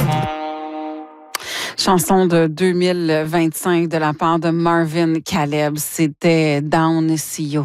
Chanson de 2025 de la part de Marvin Caleb. C'était Down CEO.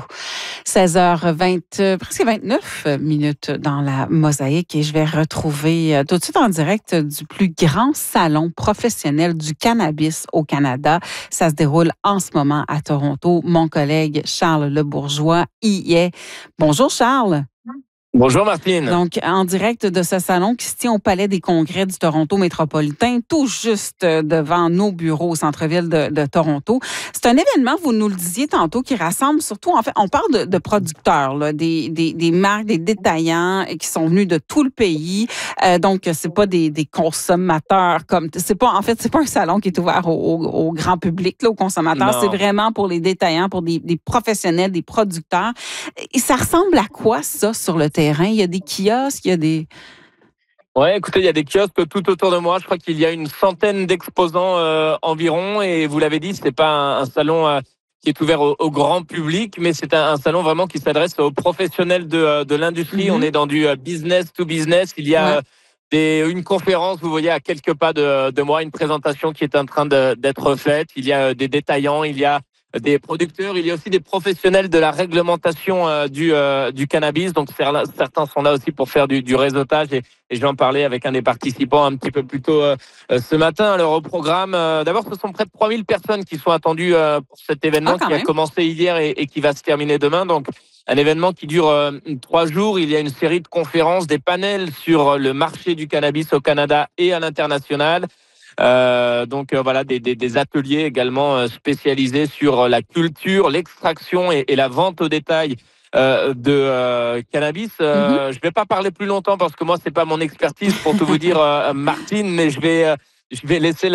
16h20, presque 29 minutes dans la mosaïque et je vais retrouver tout de suite en direct du plus grand salon professionnel du cannabis au Canada. Ça se déroule en ce moment à Toronto. Mon collègue Charles Lebourgeois y est. Bonjour Charles. Bonjour Martine. Donc, en direct de ce salon qui se tient au Palais des Congrès du Toronto métropolitain, tout juste devant nos bureaux au centre-ville de Toronto. C'est un événement, vous nous le disiez tantôt, qui rassemble surtout, en fait, on parle de producteurs, là, des marques, des détaillants qui sont venus de tout le pays. Donc, c'est pas des consommateurs comme, c'est pas un salon qui est ouvert au grand public, là, aux consommateurs. Non. C'est vraiment pour les détaillants, pour des professionnels, des producteurs. Et ça ressemble à quoi, ça, sur le terrain? Il y a des kiosques, il y a des... Ouais, écoutez, il y a des kiosques tout autour de moi. Je crois qu'il y a une centaine d'exposants environ. Et vous l'avez dit, c'est pas un salon qui est ouvert au grand public, mais c'est un salon vraiment qui s'adresse aux professionnels de l'industrie. On est dans du business to business. Il y a une conférence, vous voyez, à quelques pas de moi, une présentation qui est en train d'être faite. Il y a des détaillants, il y a des producteurs, il y a aussi des professionnels de la réglementation du cannabis. Donc certains sont là aussi pour faire du réseautage et je vais en parler avec un des participants un petit peu plus tôt ce matin. Alors au programme, d'abord ce sont près de 3000 personnes qui sont attendues pour cet événement qui a commencé hier et qui va se terminer demain. Donc un événement qui dure 3 jours. Il y a une série de conférences, des panels sur le marché du cannabis au Canada et à l'international. Voilà, des ateliers également spécialisés sur la culture, l'extraction et la vente au détail de cannabis. Je vais pas parler plus longtemps parce que moi c'est pas mon expertise pour tout vous dire, Martine, mais je vais laisser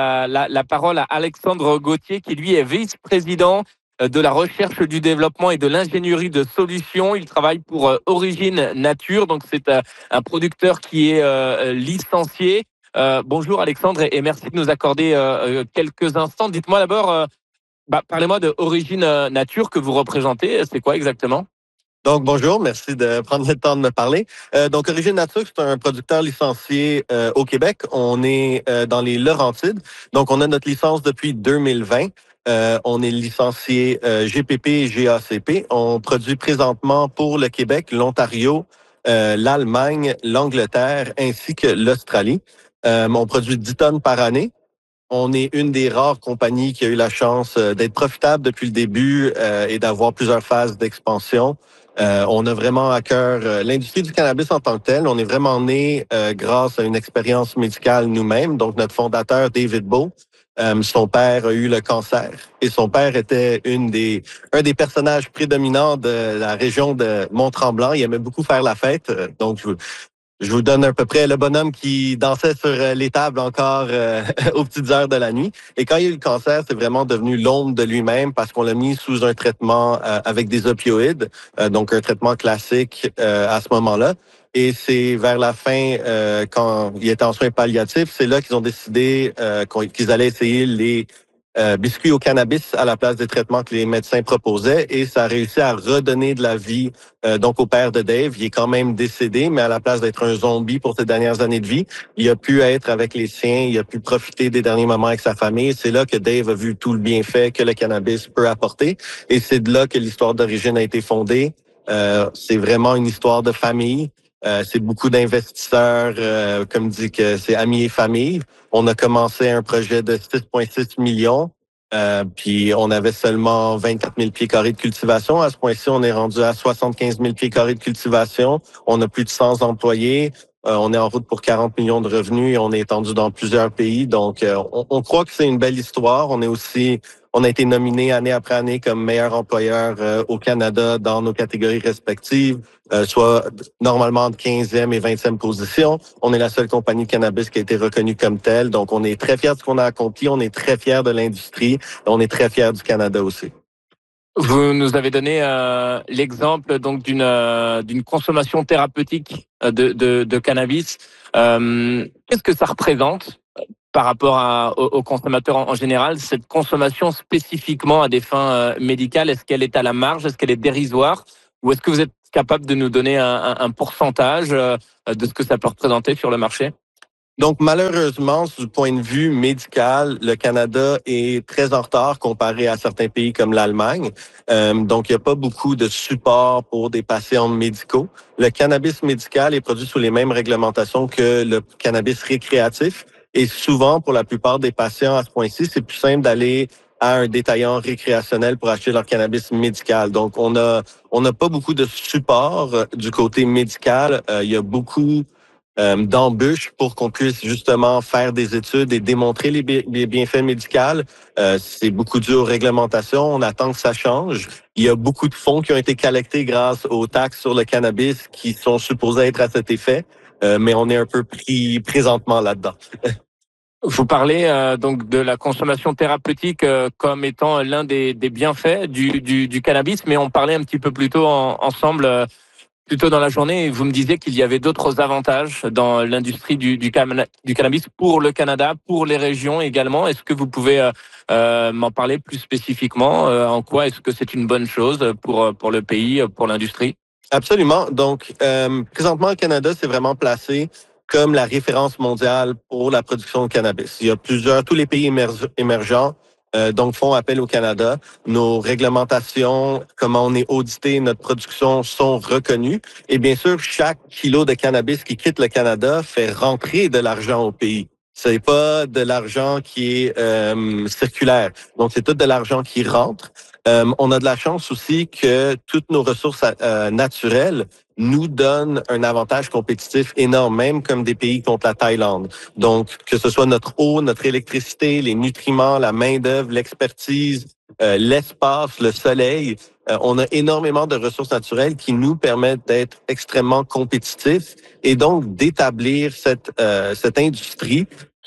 la parole à Alexandre Gauthier qui lui est vice-président de la recherche, du développement et de l'ingénierie de solutions. Il travaille pour Origine Nature, donc c'est un producteur qui est licencié. Bonjour Alexandre et merci de nous accorder quelques instants. Dites-moi d'abord, parlez-moi de Origine Nature que vous représentez. C'est quoi exactement? Donc, bonjour, merci de prendre le temps de me parler. Donc, Origine Nature, c'est un producteur licencié au Québec. On est dans les Laurentides. Donc, on a notre licence depuis 2020. On est licencié GPP et GACP. On produit présentement pour le Québec, l'Ontario, l'Allemagne, l'Angleterre ainsi que l'Australie. On produit 10 tonnes par année. On est une des rares compagnies qui a eu la chance d'être profitable depuis le début et d'avoir plusieurs phases d'expansion. On a vraiment à cœur l'industrie du cannabis en tant que telle. On est vraiment né grâce à une expérience médicale nous-mêmes. Donc, notre fondateur, David Bowe, son père a eu le cancer et son père était un des personnages prédominants de la région de Mont-Tremblant. Il aimait beaucoup faire la fête. Donc, je vous donne à peu près le bonhomme qui dansait sur les tables encore aux petites heures de la nuit. Et quand il y a eu le cancer, c'est vraiment devenu l'ombre de lui-même parce qu'on l'a mis sous un traitement avec des opioïdes, donc un traitement classique à ce moment-là. Et c'est vers la fin, quand il était en soins palliatifs, c'est là qu'ils ont décidé qu'ils allaient essayer les biscuits au cannabis à la place des traitements que les médecins proposaient et ça a réussi à redonner de la vie donc au père de Dave. Il est quand même décédé, mais à la place d'être un zombie pour ses dernières années de vie, il a pu être avec les siens, il a pu profiter des derniers moments avec sa famille. C'est là que Dave a vu tout le bienfait que le cannabis peut apporter et c'est de là que l'histoire d'Origine a été fondée. C'est vraiment une histoire de famille. C'est beaucoup d'investisseurs, comme dit que c'est amis et famille. On a commencé un projet de 6,6 millions, puis on avait seulement 24 000 pieds carrés de cultivation. À ce point-ci, on est rendu à 75 000 pieds carrés de cultivation. On a plus de 100 employés. On est en route pour 40 millions de revenus et on est étendu dans plusieurs pays. Donc, on croit que c'est une belle histoire. On a été nominé année après année comme meilleur employeur au Canada dans nos catégories respectives, soit normalement entre 15e et 20e position. On est la seule compagnie de cannabis qui a été reconnue comme telle. Donc, on est très fiers de ce qu'on a accompli. On est très fiers de l'industrie. On est très fiers du Canada aussi. Vous nous avez donné l'exemple donc d'une consommation thérapeutique de cannabis. Qu'est-ce que ça représente par rapport aux consommateurs en général, cette consommation spécifiquement à des fins médicales? Est-ce qu'elle est à la marge? Est-ce qu'elle est dérisoire? Ou est-ce que vous êtes capable de nous donner un pourcentage de ce que ça peut représenter sur le marché? Donc, malheureusement, du point de vue médical, le Canada est très en retard comparé à certains pays comme l'Allemagne. Donc, il n'y a pas beaucoup de support pour des patients médicaux. Le cannabis médical est produit sous les mêmes réglementations que le cannabis récréatif. Et souvent, pour la plupart des patients à ce point-ci, c'est plus simple d'aller à un détaillant récréationnel pour acheter leur cannabis médical. Donc, on n'a pas beaucoup de support du côté médical. Il y a beaucoup d'embûches pour qu'on puisse justement faire des études et démontrer les bienfaits médicaux. C'est beaucoup dû aux réglementations. On attend que ça change. Il y a beaucoup de fonds qui ont été collectés grâce aux taxes sur le cannabis qui sont supposés être à cet effet, mais on est un peu pris présentement là-dedans. Vous parlez donc de la consommation thérapeutique comme étant l'un des bienfaits du cannabis, mais on parlait un petit peu plus tôt ensemble plus tôt dans la journée, vous me disiez qu'il y avait d'autres avantages dans l'industrie du cannabis pour le Canada, pour les régions également. Est-ce que vous pouvez m'en parler plus spécifiquement? En quoi est-ce que c'est une bonne chose pour le pays, pour l'industrie? Absolument. Donc, présentement, le Canada s'est vraiment placé comme la référence mondiale pour la production de cannabis. Il y a tous les pays émergents donc font appel au Canada. Nos réglementations, comment on est audité, notre production sont reconnues. Et bien sûr, chaque kilo de cannabis qui quitte le Canada fait rentrer de l'argent au pays. C'est pas de l'argent qui est circulaire. Donc, c'est tout de l'argent qui rentre. On a de la chance aussi que toutes nos ressources naturelles nous donnent un avantage compétitif énorme, même comme des pays contre la Thaïlande. Donc, que ce soit notre eau, notre électricité, les nutriments, la main-d'œuvre, l'expertise, l'espace, le soleil, on a énormément de ressources naturelles qui nous permettent d'être extrêmement compétitifs et donc d'établir cette industrie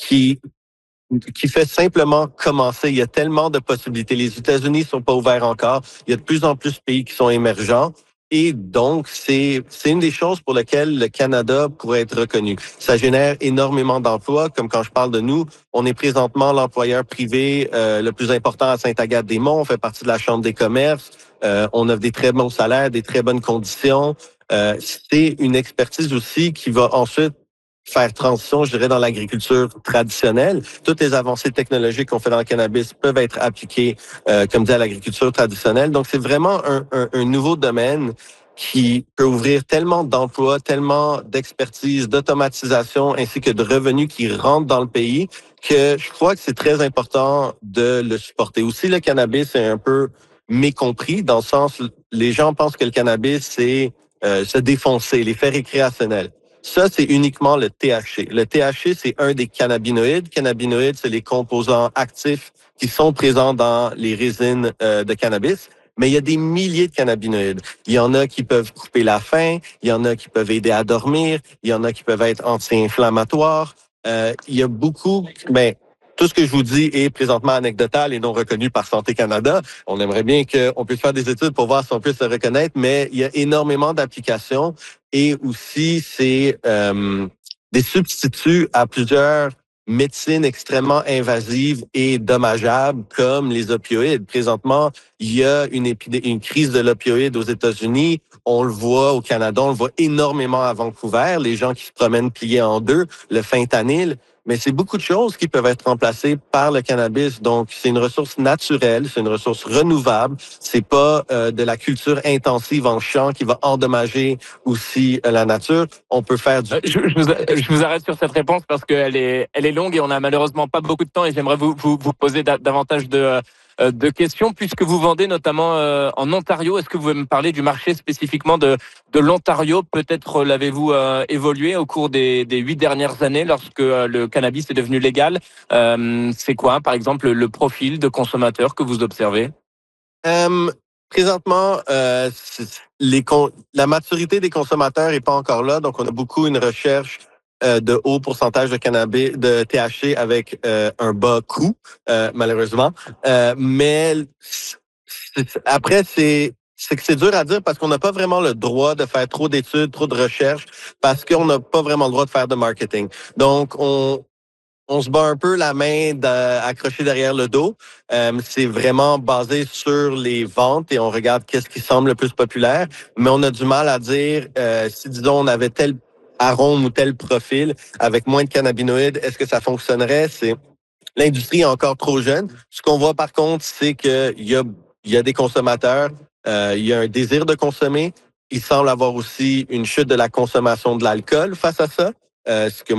qui fait simplement commencer. Il y a tellement de possibilités. Les États-Unis sont pas ouverts encore. Il y a de plus en plus de pays qui sont émergents. Et donc, c'est une des choses pour lesquelles le Canada pourrait être reconnu. Ça génère énormément d'emplois. Comme quand je parle de nous, on est présentement l'employeur privé le plus important à Sainte-Agathe-des-Monts. On fait partie de la Chambre des commerces. On offre des très bons salaires, des très bonnes conditions. C'est une expertise aussi qui va ensuite faire transition, je dirais, dans l'agriculture traditionnelle. Toutes les avancées technologiques qu'on fait dans le cannabis peuvent être appliquées, comme dit, à l'agriculture traditionnelle. Donc, c'est vraiment un nouveau domaine qui peut ouvrir tellement d'emplois, tellement d'expertise, d'automatisation, ainsi que de revenus qui rentrent dans le pays, que je crois que c'est très important de le supporter. Aussi, le cannabis est un peu mécompris, dans le sens, les gens pensent que le cannabis, c'est se défoncer, l'effet récréationnel. Ça, c'est uniquement le THC. Le THC, c'est un des cannabinoïdes. Cannabinoïdes, c'est les composants actifs qui sont présents dans les résines de cannabis. Mais il y a des milliers de cannabinoïdes. Il y en a qui peuvent couper la faim, il y en a qui peuvent aider à dormir, il y en a qui peuvent être anti-inflammatoires. Il y a beaucoup, tout ce que je vous dis est présentement anecdotal et non reconnu par Santé Canada. On aimerait bien qu'on puisse faire des études pour voir si on peut se reconnaître, mais il y a énormément d'applications et aussi c'est des substituts à plusieurs médecines extrêmement invasives et dommageables comme les opioïdes. Présentement, il y a une crise de l'opioïde aux États-Unis. On le voit au Canada, on le voit énormément à Vancouver, les gens qui se promènent pliés en deux, le fentanyl. Mais c'est beaucoup de choses qui peuvent être remplacées par le cannabis. Donc, c'est une ressource naturelle, c'est une ressource renouvelable. C'est pas de la culture intensive en champ qui va endommager aussi la nature. On peut faire du... Je vous arrête sur cette réponse parce qu'elle elle est longue et on n'a malheureusement pas beaucoup de temps et j'aimerais vous poser davantage de questions puisque vous vendez notamment en Ontario. Est-ce que vous pouvez me parler du marché spécifiquement de l'Ontario? Peut-être l'avez-vous évolué au cours des 8 dernières années lorsque le cannabis est devenu légal. C'est quoi, par exemple, le profil de consommateur que vous observez? Présentement, la maturité des consommateurs est pas encore là, donc on a beaucoup une recherche de haut pourcentage de cannabis, de THC avec un bas coût, malheureusement. Mais après, c'est que c'est dur à dire parce qu'on n'a pas vraiment le droit de faire trop d'études, trop de recherches, parce qu'on n'a pas vraiment le droit de faire de marketing. Donc, on se bat un peu la main accrochée derrière le dos. C'est vraiment basé sur les ventes et on regarde qu'est-ce qui semble le plus populaire. Mais on a du mal à dire si, disons, on avait arôme ou tel profil avec moins de cannabinoïdes, est-ce que ça fonctionnerait? L'industrie est encore trop jeune. Ce qu'on voit par contre, c'est qu'il y a des consommateurs, il y a un désir de consommer. Il semble avoir aussi une chute de la consommation de l'alcool face à ça. Ce que